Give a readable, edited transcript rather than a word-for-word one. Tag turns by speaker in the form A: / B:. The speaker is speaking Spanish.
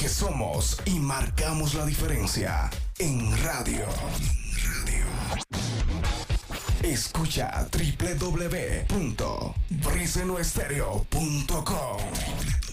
A: porque somos y marcamos la diferencia en radio. Escucha www.brisenoestereo.com.